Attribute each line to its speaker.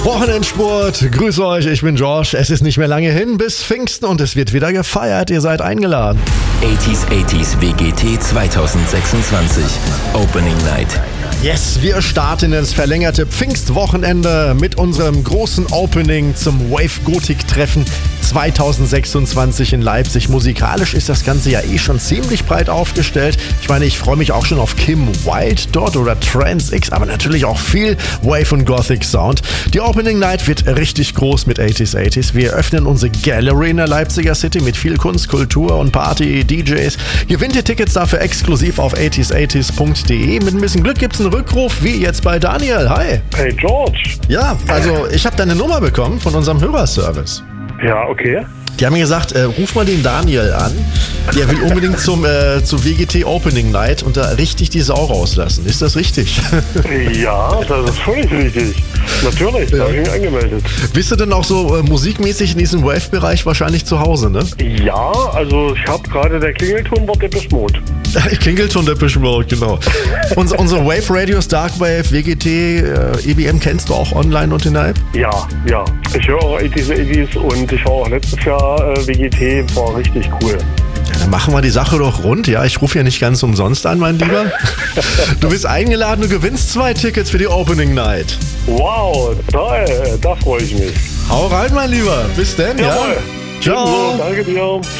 Speaker 1: Wochenendsport, grüße euch, ich bin Josh. Es ist nicht mehr lange hin bis Pfingsten und es wird wieder gefeiert. Ihr seid eingeladen.
Speaker 2: 80s WGT 2026 Opening Night.
Speaker 1: Yes, wir starten ins verlängerte Pfingstwochenende mit unserem großen Opening zum Wave Gothic Treffen 2026 in Leipzig. Musikalisch ist das Ganze ja schon ziemlich breit aufgestellt. Ich meine, ich freue mich auch schon auf Kim Wilde dort oder Trance X, aber natürlich auch viel Wave und Gothic Sound. Die Opening Night wird richtig groß mit 80s. Wir öffnen unsere Gallery in der Leipziger City mit viel Kunst, Kultur und Party, DJs. Gewinnt ihr Tickets dafür exklusiv auf 80s80s.de. Mit ein bisschen Glück gibt's einen Rückruf, wie jetzt bei Daniel. Hi.
Speaker 3: Hey George.
Speaker 1: Ja, also ich habe deine Nummer bekommen von unserem Hörerservice.
Speaker 3: Ja, okay.
Speaker 1: Die haben mir gesagt, ruf mal den Daniel an. Der will unbedingt zur WGT Opening Night und da richtig die Sau rauslassen. Ist das richtig?
Speaker 3: Ja, das ist völlig richtig. Natürlich, da habe ich mich angemeldet.
Speaker 1: Bist du denn auch so musikmäßig in diesem Wave-Bereich wahrscheinlich zu Hause, ne?
Speaker 3: Ja, also ich habe gerade der Klingelton war Depeche Mode.
Speaker 1: Klingelton Depeche Mode, genau. Unsere Wave Radios, Darkwave, WGT, EBM kennst du auch online und in der App?
Speaker 3: Ja. Ich höre auch 80s und ich war auch letztes Jahr WGT, war richtig cool.
Speaker 1: Ja, dann machen wir die Sache doch rund. Ja, ich rufe ja nicht ganz umsonst an, mein Lieber. Du bist eingeladen, du gewinnst 2 Tickets für die Opening Night.
Speaker 3: Wow, toll, da freue ich mich.
Speaker 1: Hau rein, mein Lieber. Bis denn,
Speaker 3: Jawohl.
Speaker 1: ja? Ciao.
Speaker 3: Danke dir.